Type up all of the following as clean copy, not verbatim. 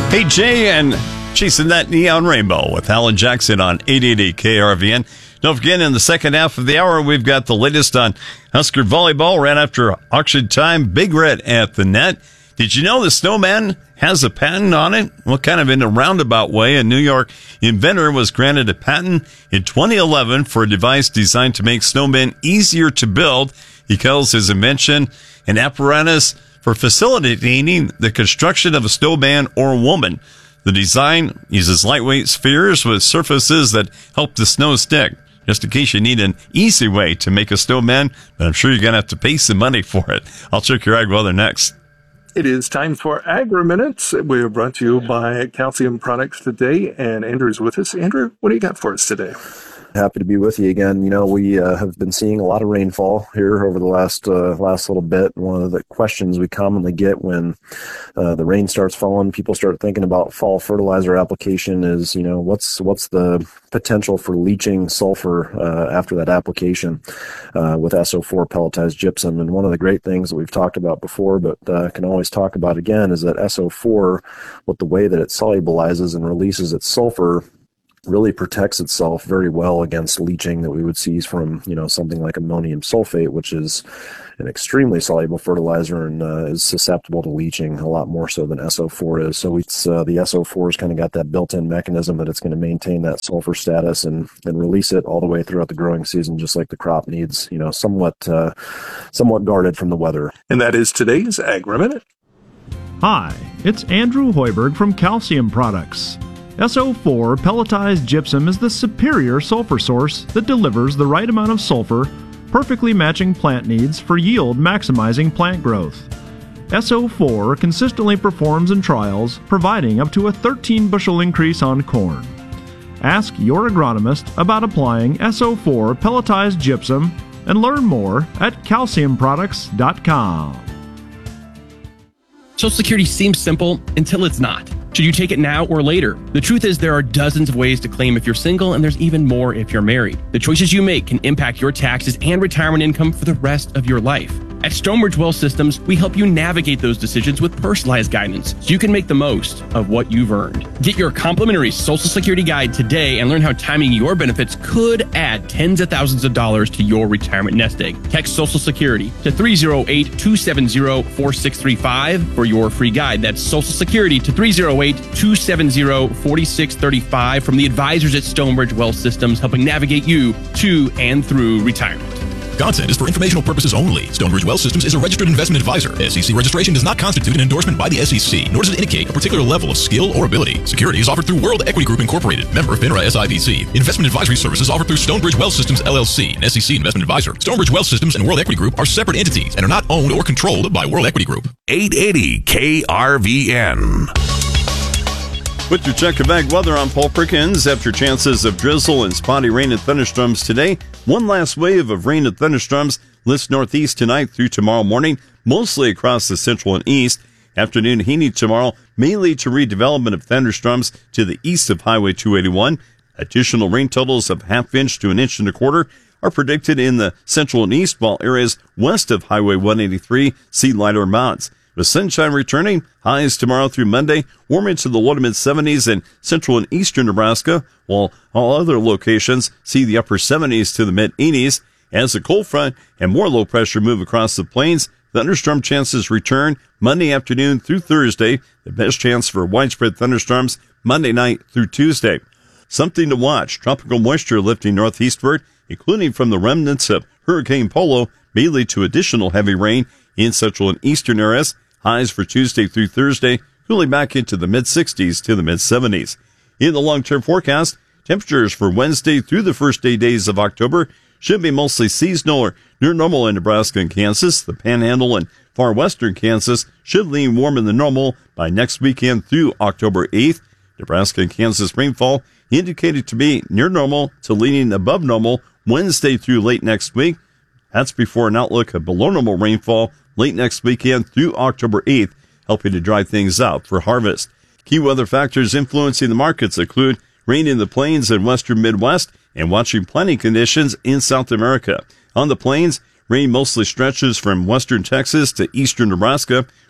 Hey, Jay, and chasing that neon rainbow with Alan Jackson on 880 KRVN. Don't forget, in the second half of the hour, we've got the latest on Husker volleyball right after auction time. Big Red at the net. Did you know the snowman has a patent on it? Well, kind of in a roundabout way, a New York inventor was granted a patent in 2011 for a device designed to make snowmen easier to build. He calls his invention an apparatus for facilitating the construction of a snowman or a woman. The design uses lightweight spheres with surfaces that help the snow stick. Just in case you need an easy way to make a snowman, but I'm sure you're going to have to pay some money for it. I'll check your ag weather next. It is time for Agri-Minutes. We are brought to you by Calcium Products today, and Andrew's with us. Andrew, what do you got for us today? Happy to be with you again. You know, we have been seeing a lot of rainfall here over the last little bit. One of the questions we commonly get when the rain starts falling, people start thinking about fall fertilizer application is, you know, what's the potential for leaching sulfur after that application with SO4 pelletized gypsum. And one of the great things that we've talked about before, but can always talk about again, is that SO4, with the way that it solubilizes and releases its sulfur, really protects itself very well against leaching that we would see from, you know, something like ammonium sulfate, which is an extremely soluble fertilizer and is susceptible to leaching a lot more so than SO4 is. So it's the SO4 has kind of got that built-in mechanism that it's going to maintain that sulfur status and release it all the way throughout the growing season, just like the crop needs, you know, somewhat guarded from the weather. And that is today's Agri-Minute. Hi, it's Andrew Hoiberg from Calcium Products. SO4 pelletized gypsum is the superior sulfur source that delivers the right amount of sulfur, perfectly matching plant needs for yield maximizing plant growth. SO4 consistently performs in trials, providing up to a 13 bushel increase on corn. Ask your agronomist about applying SO4 pelletized gypsum and learn more at calciumproducts.com. Social Security seems simple until it's not. Should you take it now or later? The truth is there are dozens of ways to claim if you're single, and there's even more if you're married. The choices you make can impact your taxes and retirement income for the rest of your life. At Stonebridge Wealth Systems, we help you navigate those decisions with personalized guidance so you can make the most of what you've earned. Get your complimentary Social Security guide today and learn how timing your benefits could add tens of thousands of dollars to your retirement nest egg. Text Social Security to 308-270-4635 for your free guide. That's Social Security to 308-270-4635 from the advisors at Stonebridge Wealth Systems, helping navigate you to and through retirement. Content is for informational purposes only. Stonebridge Wealth Systems is a registered investment advisor. SEC registration does not constitute an endorsement by the SEC, nor does it indicate a particular level of skill or ability. Security is offered through World Equity Group Incorporated, member of FINRA SIPC. Investment advisory services offered through Stonebridge Wealth Systems LLC, an SEC investment advisor. Stonebridge Wealth Systems and World Equity Group are separate entities and are not owned or controlled by World Equity Group. 880 KRVN. With your check of ag weather, I'm Paul Perkins. After chances of drizzle and spotty rain and thunderstorms today, one last wave of rain and thunderstorms lifts northeast tonight through tomorrow morning, mostly across the central and east. Afternoon heating tomorrow may lead to redevelopment of thunderstorms to the east of Highway 281. Additional rain totals of half inch to an inch and a quarter are predicted in the central and east, while areas west of Highway 183 see lighter amounts. With sunshine returning, highs tomorrow through Monday, warm into the low to mid 70s in central and eastern Nebraska, while all other locations see the upper 70s to the mid 80s. As the cold front and more low pressure move across the plains, thunderstorm chances return Monday afternoon through Thursday. The best chance for widespread thunderstorms Monday night through Tuesday. Something to watch: tropical moisture lifting northeastward, including from the remnants of Hurricane Polo, may lead to additional heavy rain in central and eastern areas. Highs for Tuesday through Thursday cooling back into the mid-60s to the mid-70s. In the long-term forecast, temperatures for Wednesday through the first days of October should be mostly seasonal or near normal in Nebraska and Kansas. The Panhandle and far western Kansas should lean warmer than normal by next weekend through October 8th. Nebraska and Kansas rainfall indicated to be near normal to leaning above normal Wednesday through late next week. That's before an outlook of below normal rainfall late next weekend through October 8th, helping to dry things out for harvest. Key weather factors influencing the markets include rain in the plains and western Midwest and watching planting conditions in South America. On the plains, rain mostly stretches from western Texas to eastern Nebraska,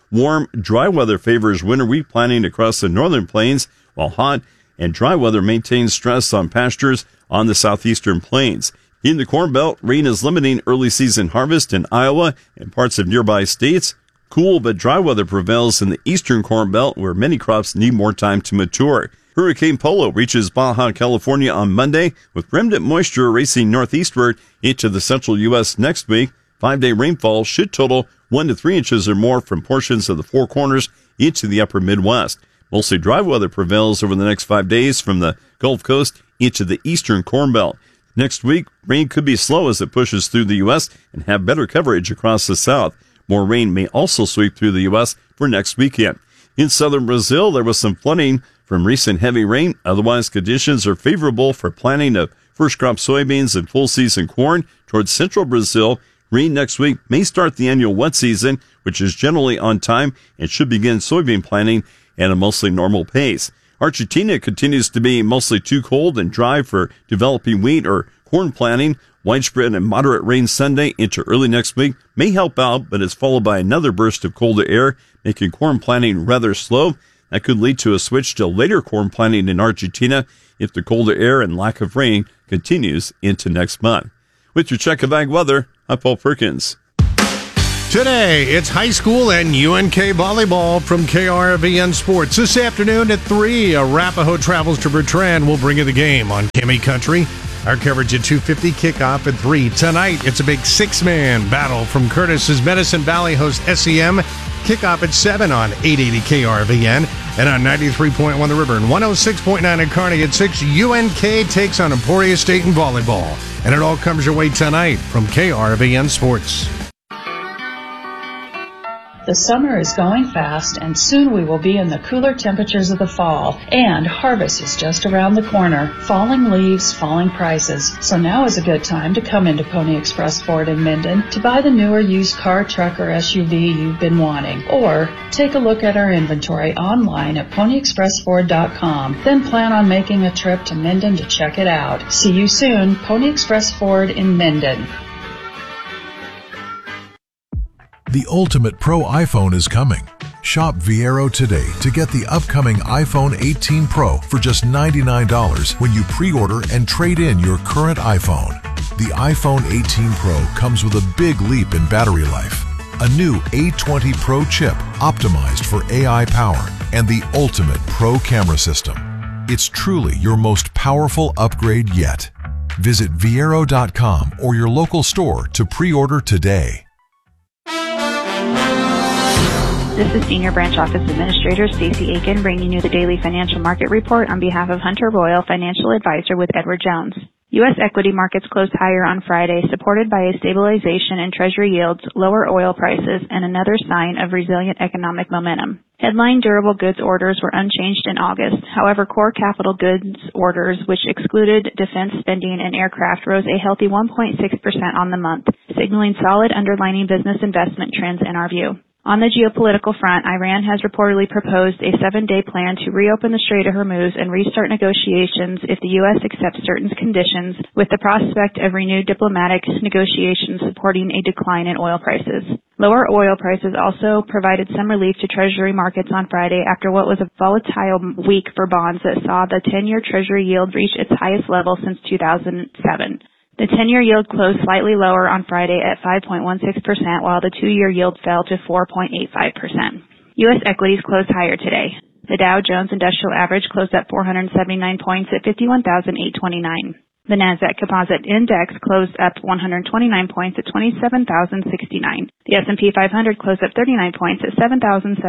Warm, dry weather favors winter wheat planting across the northern plains, while hot and dry weather maintains stress on pastures on the southeastern plains. In the Corn Belt, rain is limiting early season harvest in Iowa and parts of nearby states. Cool but dry weather prevails in the eastern Corn Belt, where many crops need more time to mature. Hurricane Polo reaches Baja California on Monday, with remnant moisture racing northeastward into the central U.S. next week. 5-day rainfall should total 1 to 3 inches or more from portions of the Four Corners into the upper Midwest. Mostly dry weather prevails over the next 5 days from the Gulf Coast into the eastern Corn Belt. Next week, rain could be slow as it pushes through the U.S. and have better coverage across the south. More rain may also sweep through the U.S. for next weekend. In southern Brazil, there was some flooding from recent heavy rain. Otherwise, conditions are favorable for planting of first crop soybeans and full season corn. Towards central Brazil, rain next week may start the annual wet season, which is generally on time and should begin soybean planting at a mostly normal pace. Argentina continues to be mostly too cold and dry for developing wheat or corn planting. Widespread and moderate rain Sunday into early next week may help out, but is followed by another burst of colder air, making corn planting rather slow. That could lead to a switch to later corn planting in Argentina if the colder air and lack of rain continues into next month. With your check of ag weather, I'm Paul Perkins. Today, it's high school and UNK volleyball from KRVN Sports. This afternoon at 3, Arapahoe travels to Bertrand. We'll bring you the game on Kimmy Country. Our coverage at 2:50, kickoff at 3. Tonight, it's a big 6-man battle from Curtis as Medicine Valley hosts SEM. Kickoff at 7 on 880 KRVN and on 93.1 The River and 106.9 at Kearney at 6. UNK takes on Emporia State in volleyball. And it all comes your way tonight from KRVN Sports. The summer is going fast, and soon we will be in the cooler temperatures of the fall, and harvest is just around the corner. Falling leaves, falling prices. So now is a good time to come into Pony Express Ford in Minden to buy the newer used car, truck, or SUV you've been wanting. Or take a look at our inventory online at ponyexpressford.com. Then plan on making a trip to Minden to check it out. See you soon, Pony Express Ford in Minden. The ultimate pro iPhone is coming. Shop Viero today to get the upcoming iPhone 18 Pro for just $99 when you pre-order and trade in your current iPhone. The iPhone 18 Pro comes with a big leap in battery life, a new A20 Pro chip optimized for AI power, and the ultimate pro camera system. It's truly your most powerful upgrade yet. Visit Viero.com or your local store to pre-order today. This is Senior Branch Office Administrator Stacey Aiken bringing you the daily financial market report on behalf of Hunter Royal Financial Advisor with Edward Jones. U.S. equity markets closed higher on Friday, supported by a stabilization in Treasury yields, lower oil prices, and another sign of resilient economic momentum. Headline durable goods orders were unchanged in August. However, core capital goods orders, which excluded defense spending and aircraft, rose a healthy 1.6% on the month, signaling solid underlying business investment trends in our view. On the geopolitical front, Iran has reportedly proposed a 7-day plan to reopen the Strait of Hormuz and restart negotiations if the U.S. accepts certain conditions, with the prospect of renewed diplomatic negotiations supporting a decline in oil prices. Lower oil prices also provided some relief to Treasury markets on Friday after what was a volatile week for bonds that saw the 10-year Treasury yield reach its highest level since 2007. The 10-year yield closed slightly lower on Friday at 5.16%, while the 2-year yield fell to 4.85%. U.S. equities closed higher today. The Dow Jones Industrial Average closed at 479 points at 51,829. The Nasdaq Composite Index closed up 129 points at 27,069. The S&P 500 closed up 39 points at 7,744.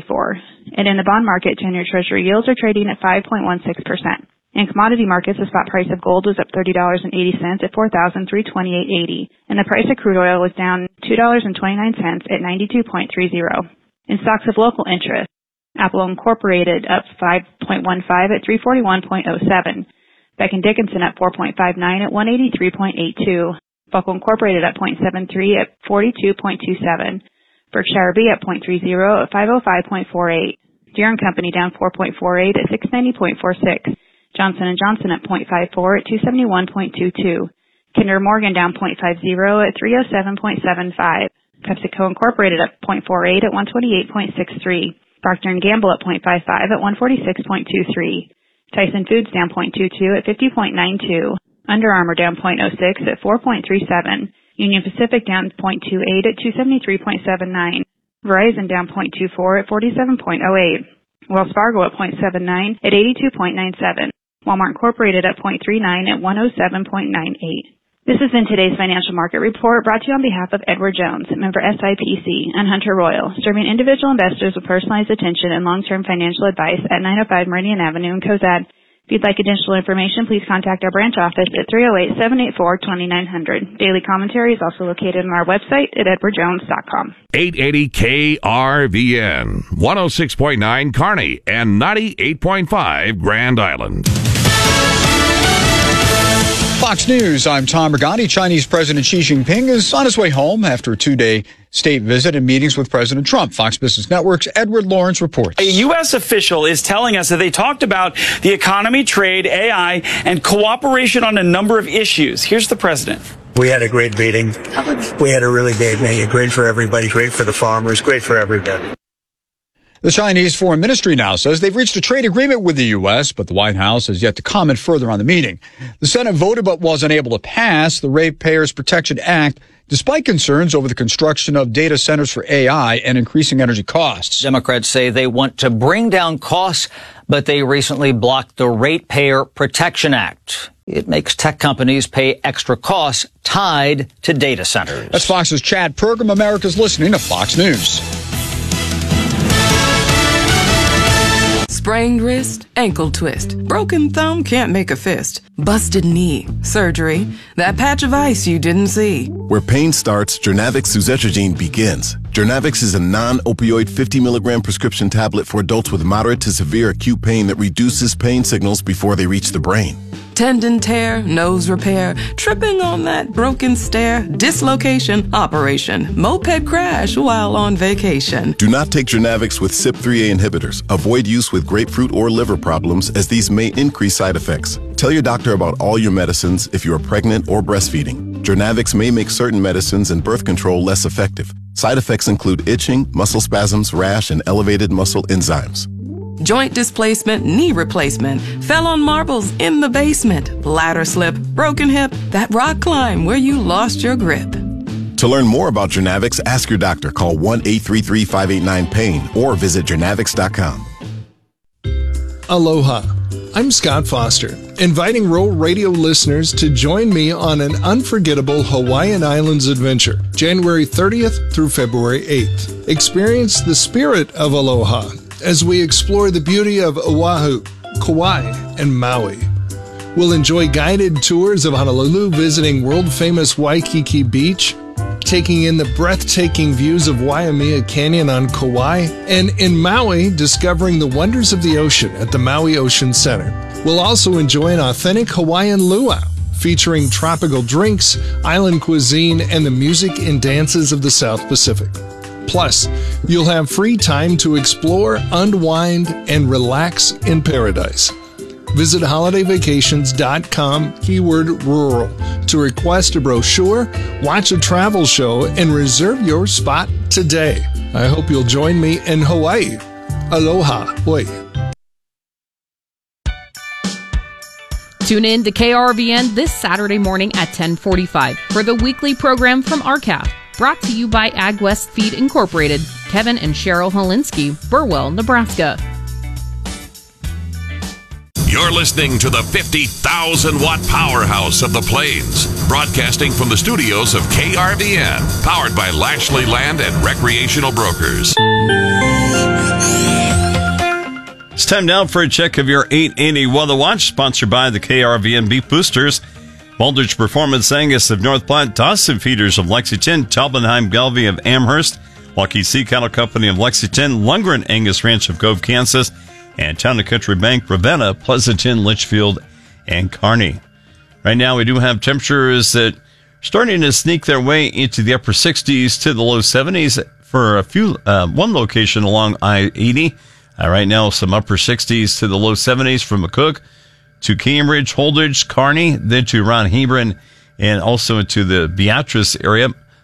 And in the bond market, 10-year Treasury yields are trading at 5.16%. In commodity markets, the spot price of gold was up $30.80 at $4,328.80, and the price of crude oil was down $2.29 at $92.30. In stocks of local interest, Apple Incorporated up 5.15 at $341.07, Beck & Dickinson up 4.59 at $183.82, Buckle Incorporated up 0.73 at $42.27, Berkshire B up 0.30 at $505.48, Deere & Company down 4.48 at $690.46, Johnson & Johnson at 0.54 at $271.22. Kinder Morgan down 0.50 at $307.75. PepsiCo Incorporated up 0.48 at 128.63. Procter & Gamble up 0.55 at 146.23. Tyson Foods down 0.22 at 50.92. Under Armour down 0.06 at 4.37. Union Pacific down 0.28 at 273.79. Verizon down 0.24 at 47.08. Wells Fargo up 0.79 at 82.97. Walmart Incorporated up 0.39 at 107.98. This has been today's financial market report brought to you on behalf of Edward Jones, member SIPC, and Hunter Royal, serving individual investors with personalized attention and long-term financial advice at 905 Meridian Avenue in Cozad. If you'd like additional information, please contact our branch office at 308-784-2900. Daily commentary is also located on our website at edwardjones.com. 880 KRVN, 106.9 Kearney, and 98.5 Grand Island. Fox News, I'm Tom Regani. Chinese President Xi Jinping is on his way home after a two-day state visit and meetings with President Trump. Fox Business Network's Edward Lawrence reports. A U.S. official is telling us that they talked about the economy, trade, AI, and cooperation on a number of issues. Here's the president. We had a great meeting. We had a really great meeting. Great for everybody, great for the farmers, great for everybody. The Chinese Foreign Ministry now says they've reached a trade agreement with the U.S., but the White House has yet to comment further on the meeting. The Senate voted but wasn't able to pass the Ratepayers Protection Act, despite concerns over the construction of data centers for AI and increasing energy costs. Democrats say they want to bring down costs, but they recently blocked the Ratepayer Protection Act. It makes tech companies pay extra costs tied to data centers. That's Fox's Chad Pergram. America's listening to Fox News. Sprained wrist, ankle twist, broken thumb, can't make a fist, busted knee, surgery, that patch of ice you didn't see. Where pain starts, Jernavix suzetrigine begins. Jernavix is a non-opioid 50 milligram prescription tablet for adults with moderate to severe acute pain that reduces pain signals before they reach the brain. Tendon tear, nose repair, tripping on that broken stair, dislocation, operation, moped crash while on vacation. Do not take Jernavix with CYP3A inhibitors. Avoid use with grapefruit or liver problems, as these may increase side effects. Tell your doctor about all your medicines if you are pregnant or breastfeeding. Jernavix may make certain medicines and birth control less effective. Side effects include itching, muscle spasms, rash, and elevated muscle enzymes. Joint displacement, knee replacement, fell on marbles in the basement, ladder slip, broken hip, that rock climb where you lost your grip. To learn more about Jernavix, ask your doctor. Call 1-833-589-PAIN or visit jernavix.com. Aloha. I'm Scott Foster, inviting Roll Radio listeners to join me on an unforgettable Hawaiian Islands adventure, January 30th through February 8th. Experience the spirit of aloha as we explore the beauty of Oahu, Kauai, and Maui. We'll enjoy guided tours of Honolulu, visiting world-famous Waikiki Beach, taking in the breathtaking views of Waimea Canyon on Kauai, and in Maui, discovering the wonders of the ocean at the Maui Ocean Center. We'll also enjoy an authentic Hawaiian luau, featuring tropical drinks, island cuisine, and the music and dances of the South Pacific. Plus, you'll have free time to explore, unwind, and relax in paradise. Visit holidayvacations.com, keyword rural, to request a brochure, watch a travel show, and reserve your spot today. I hope you'll join me in Hawaii. Aloha. Oi. Tune in to KRVN this Saturday morning at 10:45 for the weekly program from RCAF. Brought to you by AgWest Feed Incorporated, Kevin and Cheryl Holinsky, Burwell, Nebraska. You're listening to the 50,000-watt powerhouse of the Plains, broadcasting from the studios of KRVN, powered by Lashley Land and Recreational Brokers. It's time now for a check of your 880 Weather Watch, sponsored by the KRVN Beef Boosters, Baldrige Performance Angus of North Platte, Dawson Feeders of Lexington, Talbotheim Galvey of Amherst, Waukee Sea Cattle Company of Lexington, Lundgren Angus Ranch of Gove, Kansas, and Town and Country Bank, Ravenna, Pleasanton, Litchfield, and Kearney. Right now, we do have temperatures that are starting to sneak their way into the upper 60s to the low 70s for a few, one location along I-80. Right now, some upper 60s to the low 70s from McCook to Cambridge, Holdridge, Kearney, then to Ron Hebron, and also into the Beatrice area.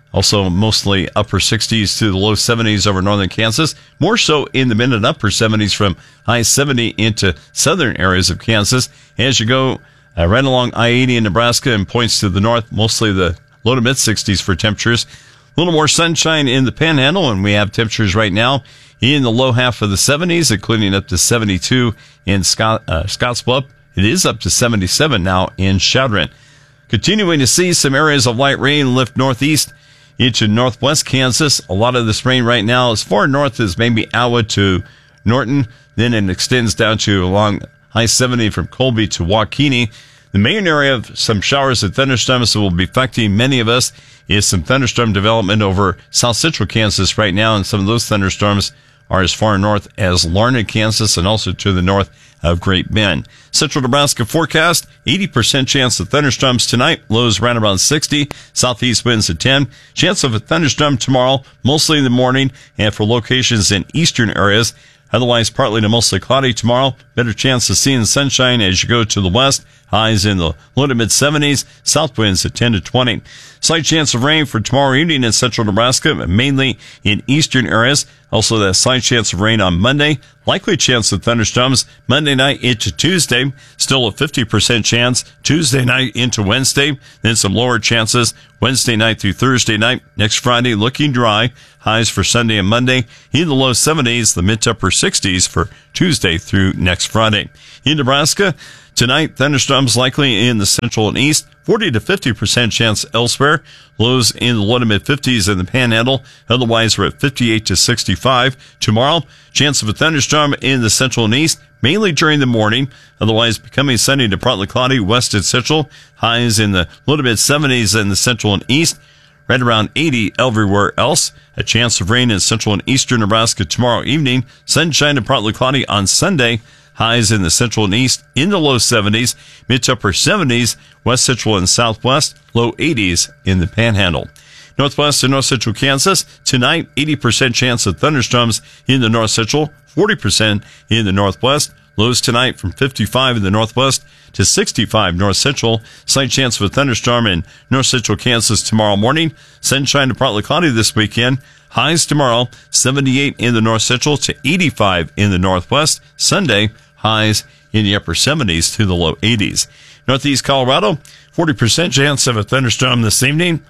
Also, mostly upper 60s to the low 70s over northern Kansas. More so in the mid and upper 70s from high 70 into southern areas of Kansas. As you go right along I-80 in Nebraska and points to the north, mostly the low to mid 60s for temperatures. A little more sunshine in the Panhandle, and we have temperatures right now in the low half of the 70s, including up to 72 in Scottsbluff. It is up to 77 now in Chadron. Continuing to see some areas of light rain lift northeast into northwest Kansas. A lot of this rain right now as far north as maybe Iowa to Norton. Then it extends down to along I-70 from Colby to Waukene. The main area of some showers and thunderstorms that will be affecting many of us is some thunderstorm development over south central Kansas right now. And some of those thunderstorms are as far north as Larned, Kansas, and also to the north of Great Bend. Central Nebraska forecast, 80% chance of thunderstorms tonight, lows around about 60, southeast winds at 10. Chance of a thunderstorm tomorrow, mostly in the morning, and for locations in eastern areas. Otherwise, partly to mostly cloudy tomorrow. Better chance of seeing sunshine as you go to the west. Highs in the low to mid 70s. South winds at 10 to 20. Slight chance of rain for tomorrow evening in central Nebraska, mainly in eastern areas. Also, that slight chance of rain on Monday. Likely chance of thunderstorms Monday night into Tuesday. Still a 50% chance. Tuesday night into Wednesday. Then some lower chances Wednesday night through Thursday night. Next Friday looking dry. Highs for Sunday and Monday in the low 70s, the mid to upper 60s for Tuesday through next Friday. In Nebraska, tonight, thunderstorms likely in the central and east, 40 to 50% chance elsewhere. Lows in the low to mid 50s in the Panhandle. Otherwise, we're at 58 to 65. Tomorrow, chance of a thunderstorm in the central and east, mainly during the morning. Otherwise, becoming sunny to partly cloudy west and central. Highs in the low to mid 70s in the central and east. Right around 80 everywhere else. A chance of rain in central and eastern Nebraska tomorrow evening. Sunshine and partly cloudy on Sunday. Highs in the central and east in the low 70s, mid to upper 70s, west central and southwest, low 80s in the Panhandle. Northwest and north central Kansas, tonight 80% chance of thunderstorms in the north central, 40% in the northwest. Lows tonight from 55 in the northwest to 65 north central. Slight chance of a thunderstorm in north central Kansas tomorrow morning. Sunshine to partly cloudy this weekend. Highs tomorrow, 78 in the north central to 85 in the northwest. Sunday, highs in the upper 70s to the low 80s. Northeast Colorado, 40% chance of a thunderstorm this evening.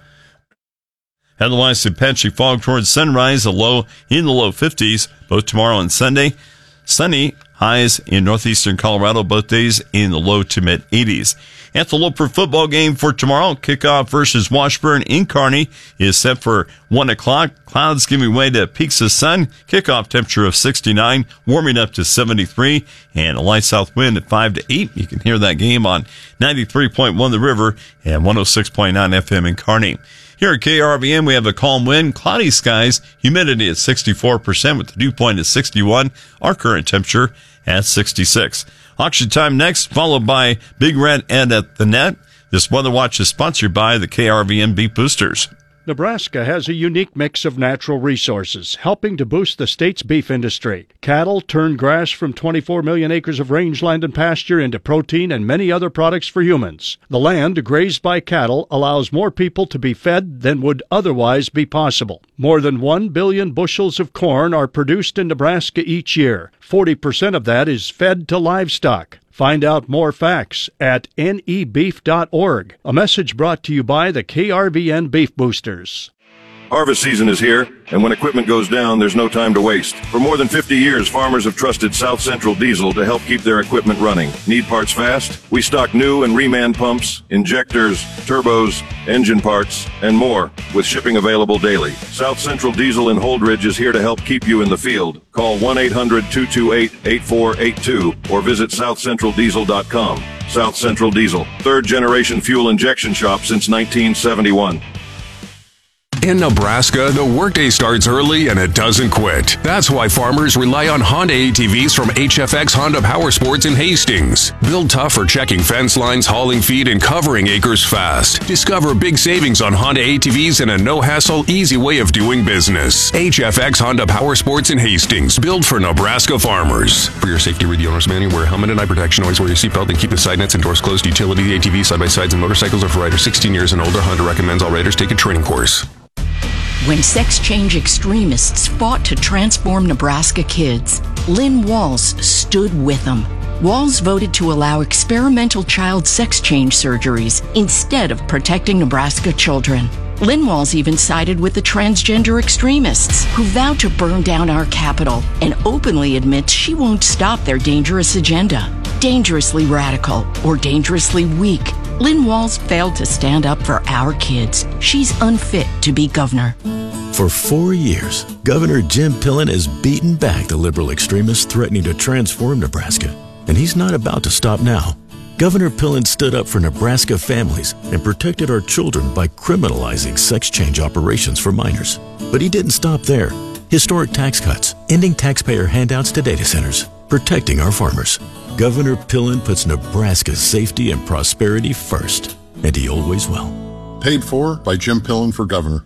Otherwise, some patchy fog towards sunrise, a low in the low 50s, both tomorrow and Sunday. Sunny, highs in northeastern Colorado both days in the low to mid 80s. Antelope football game for tomorrow. Kickoff versus Washburn in Kearney is set for 1 o'clock. Clouds giving way to peaks of sun. Kickoff temperature of 69, warming up to 73, and a light south wind at 5 to 8. You can hear that game on 93.1 The River and 106.9 FM in Kearney. Here at KRVN, we have a calm wind, cloudy skies, humidity at 64% with the dew point at 61, our current temperature at 66. Auction time next, followed by Big Red Ed at the Net. This Weather Watch is sponsored by the KRVN Beef Boosters. Nebraska has a unique mix of natural resources, helping to boost the state's beef industry. Cattle turn grass from 24 million acres of rangeland and pasture into protein and many other products for humans. The land grazed by cattle allows more people to be fed than would otherwise be possible. More than 1 billion bushels of corn are produced in Nebraska each year. 40% of that is fed to livestock. Find out more facts at nebeef.org. A message brought to you by the KRVN Beef Boosters. Harvest season is here, and when equipment goes down, there's no time to waste. For more than 50 years, farmers have trusted South Central Diesel to help keep their equipment running. Need parts fast? We stock new and reman pumps, injectors, turbos, engine parts, and more, with shipping available daily. South Central Diesel in Holdridge is here to help keep you in the field. Call 1-800-228-8482 or visit southcentraldiesel.com. South Central Diesel, third-generation fuel injection shop since 1971. In Nebraska, the workday starts early and it doesn't quit. That's why farmers rely on Honda ATVs from HFX Honda Power Sports in Hastings. Built tough for checking fence lines, hauling feed, and covering acres fast. Discover big savings on Honda ATVs and a no-hassle, easy way of doing business. HFX Honda Power Sports in Hastings, built for Nebraska farmers. For your safety, read the owner's manual. Wear a helmet and eye protection. Always wear your seatbelt and keep the side nets and doors closed. Utility, ATV, side-by-sides, and motorcycles are for riders 16 years and older. Honda recommends all riders take a training course. When sex change extremists fought to transform Nebraska kids, Lynn Walls stood with them. Walls voted to allow experimental child sex change surgeries instead of protecting Nebraska children. Lynn Walls even sided with the transgender extremists who vowed to burn down our Capitol and openly admits she won't stop their dangerous agenda. Dangerously radical or dangerously weak, Lynn Walls failed to stand up for our kids. She's unfit to be governor. For 4 years, Governor Jim Pillen has beaten back the liberal extremists threatening to transform Nebraska. And he's not about to stop now. Governor Pillen stood up for Nebraska families and protected our children by criminalizing sex change operations for minors. But he didn't stop there. Historic tax cuts, ending taxpayer handouts to data centers, protecting our farmers. Governor Pillen puts Nebraska's safety and prosperity first, and he always will. Paid for by Jim Pillen for governor.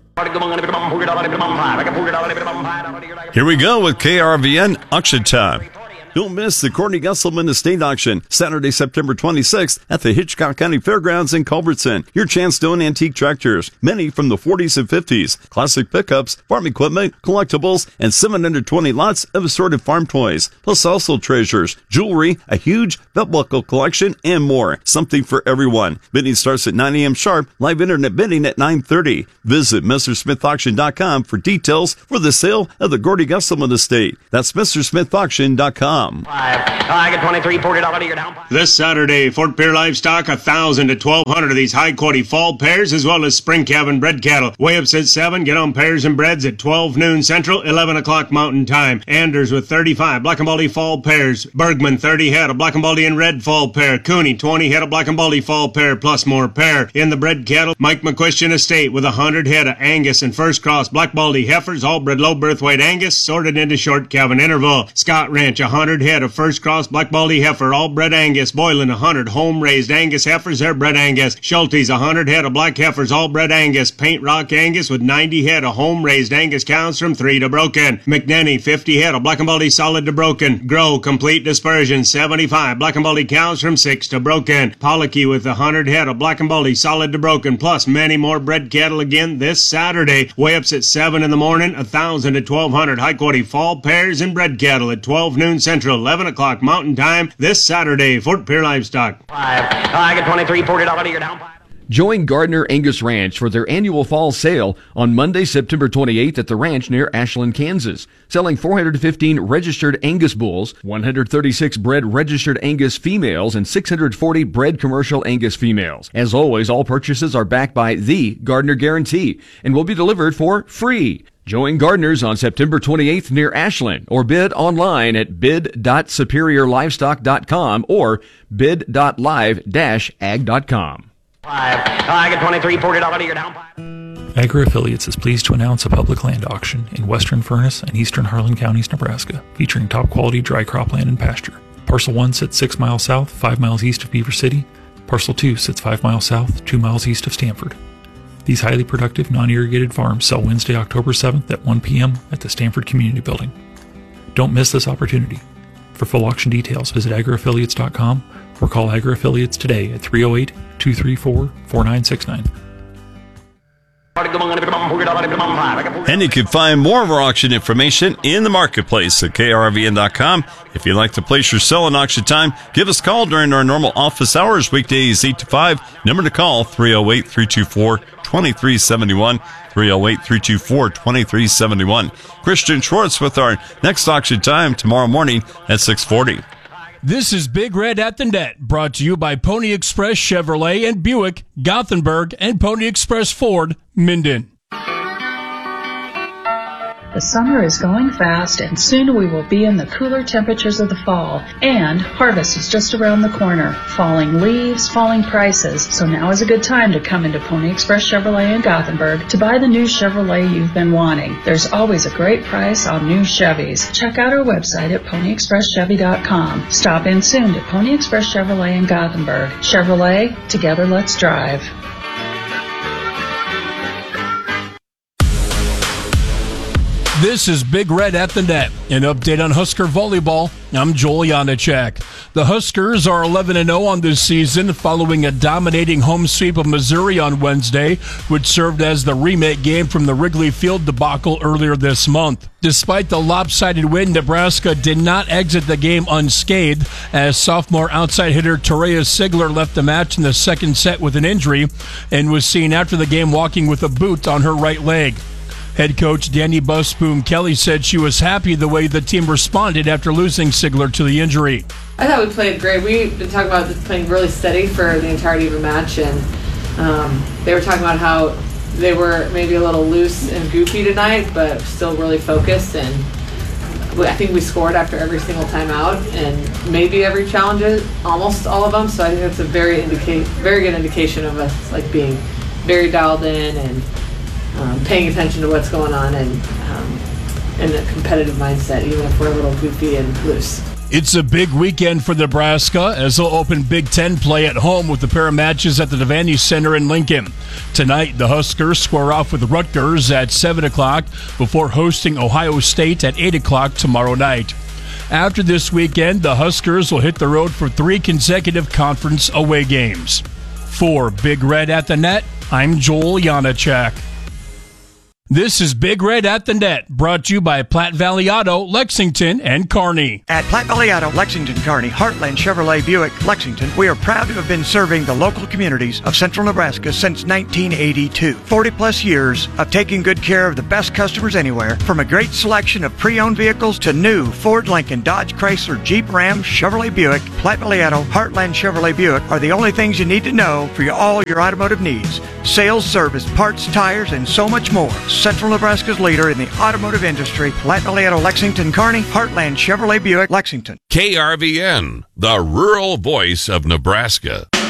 Here we go with KRVN Auction Time. Don't miss the Courtney Gesselman Estate Auction, Saturday, September 26th at the Hitchcock County Fairgrounds in Culbertson. Your chance to own antique tractors, many from the 40s and 50s, classic pickups, farm equipment, collectibles, and 720 lots of assorted farm toys, plus also treasures, jewelry, a huge belt buckle collection, and more. Something for everyone. Bidding starts at 9 a.m. sharp, live internet bidding at 9:30. Visit MrSmithAuction.com for details for the sale of the Gordy Gesselman Estate. That's MrSmithAuction.com. I get 23, $40 you're down. This Saturday, Fort Pierre Livestock, 1,000 to 1,200 of these high-quality fall pairs, as well as spring calving bred cattle. Way up at 7, get on pairs and breds at 12 noon Central, 11 o'clock Mountain Time. Anders with 35 Black and Baldy fall pairs. Bergman, 30 head of Black and Baldy and red fall pair. Cooney, 20 head of Black and Baldy fall pair, plus more pair. In the bred cattle, Mike McQuestion Estate with 100 head of Angus and first cross Black Baldy heifers, all bred low birth weight Angus, sorted into short calving interval. Scott Ranch, 100 head of first cross Black Baldy heifer, all bred Angus. Boylan, 100 home raised Angus heifers, they're bred Angus. Schulte's, 100 head of black heifers, all bred Angus. Paint Rock Angus with 90 head of home raised Angus cows from 3 to broken. McNenny, 50 head of Black and Baldy solid to broken. Grow complete dispersion, 75 Black and Baldy cows from 6 to broken. Pollocky with 100 head of Black and Baldy solid to broken, plus many more bred cattle again this Saturday. Way ups at 7 in the morning, 1,000 to 1,200 high quality fall pairs and bred cattle at 12 noon Central, 11 o'clock Mountain Time this Saturday. Fort Pierre Livestock. I get 23, $40 you're down. Join Gardner Angus Ranch for their annual fall sale on Monday, September 28th at the ranch near Ashland, Kansas. Selling 415 registered Angus bulls, 136 bred registered Angus females, and 640 bred commercial Angus females. As always, all purchases are backed by the Gardner Guarantee and will be delivered for free. Join Gardners on September 28th near Ashland or bid online at bid.superiorlivestock.com or bid.live-ag.com. I get 23, $40 you're down. Agri-Affiliates is pleased to announce a public land auction in western Furnace and eastern Harlan counties, Nebraska, featuring top quality dry cropland and pasture. Parcel 1 sits 6 miles south, 5 miles east of Beaver City. Parcel 2 sits 5 miles south, 2 miles east of Stanford. These highly productive, non-irrigated farms sell Wednesday, October 7th at 1 p.m. at the Stanford Community Building. Don't miss this opportunity. For full auction details, visit agriaffiliates.com or call Agri-Affiliates today at 308-234-4969. And you can find more of our auction information in the marketplace at krvn.com. If you'd like to place your sale in auction time, give us a call during our normal office hours, weekdays 8 to 5. Number to call, 308-324-2371. 308-324-2371. Christian Schwartz with our next auction time tomorrow morning at 6:40. This is Big Red at the Net, brought to you by Pony Express Chevrolet and Buick, Gothenburg, and Pony Express Ford, Minden. The summer is going fast, and soon we will be in the cooler temperatures of the fall. And harvest is just around the corner. Falling leaves, falling prices. So now is a good time to come into Pony Express Chevrolet in Gothenburg to buy the new Chevrolet you've been wanting. There's always a great price on new Chevys. Check out our website at PonyExpressChevy.com. Stop in soon to Pony Express Chevrolet in Gothenburg. Chevrolet, together let's drive. This is Big Red at the Net. An update on Husker volleyball. I'm Joel Janacek. The Huskers are 11-0 on this season following a dominating home sweep of Missouri on Wednesday, which served as the remake game from the Wrigley Field debacle earlier this month. Despite the lopsided win, Nebraska did not exit the game unscathed as sophomore outside hitter Terea Sigler left the match in the second set with an injury and was seen after the game walking with a boot on her right leg. Head coach Danny Busboom Kelly said she was happy the way the team responded after losing Sigler to the injury. I thought we played great. We've been talking about playing really steady for the entirety of the match, and they were talking about how they were maybe a little loose and goofy tonight, but still really focused. And I think we scored after every single timeout, and maybe every challenge, almost all of them. So I think that's a very good indication of us being very dialed in and paying attention to what's going on and a competitive mindset, even if we're a little goofy and loose. It's a big weekend for Nebraska as they'll open Big Ten play at home with a pair of matches at the Devaney Center in Lincoln. Tonight, the Huskers square off with Rutgers at 7 o'clock before hosting Ohio State at 8 o'clock tomorrow night. After this weekend, the Huskers will hit the road for 3 consecutive conference away games. For Big Red at the Net, I'm Joel Janacek. This is Big Red at the Net, brought to you by Platte Valley Auto, Lexington, and Kearney. At Platte Valley Auto, Lexington, Kearney, Heartland Chevrolet Buick, Lexington, we are proud to have been serving the local communities of central Nebraska since 1982. 40-plus years of taking good care of the best customers anywhere, from a great selection of pre-owned vehicles to new Ford, Lincoln, Dodge, Chrysler, Jeep, Ram, Chevrolet Buick. Platte Valley Auto, Heartland Chevrolet Buick are the only things you need to know for all your automotive needs. Sales, service, parts, tires, and so much more. Central Nebraska's leader in the automotive industry, Platte Valley Auto, Lexington, Kearney, Heartland Chevrolet Buick, Lexington. KRVN, the rural voice of Nebraska.